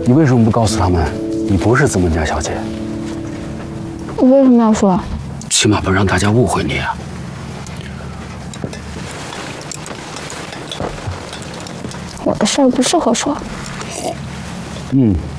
你为什么不告诉他们，你不是资本家小姐？ 我为什么要说？ 起码不让大家误会你啊。 我的事儿不适合说。 嗯。